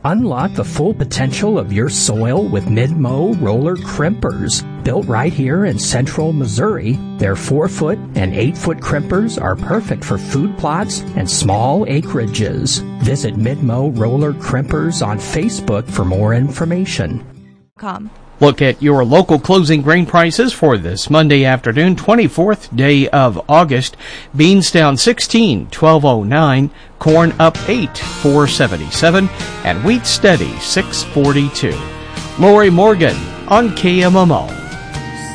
Unlock the full potential of your soil with Midmo roller crimpers. Built right here in central Missouri, their 4-foot and 8-foot crimpers are perfect for food plots and small acreages. Visit Midmo Roller Crimpers on Facebook for more information. Look at your local closing grain prices for this Monday afternoon, 24th day of August. Beans down 16, 12.09. Corn up 8, 4.77. And wheat steady, 6.42. Lori Morgan on KMMO.